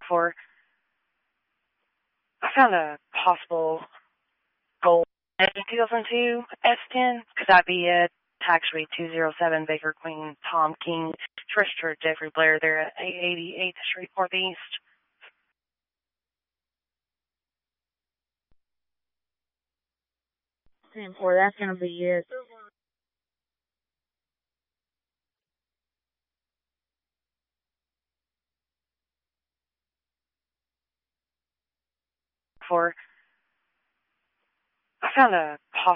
for. I found a possible gold in 2002 S10. Could that be it? Tax rate 207, Baker Queen, Tom King, Tristra, Jeffrey Blair there at 888th Street Northeast. 10-4, that's going to be it. For. I found a possible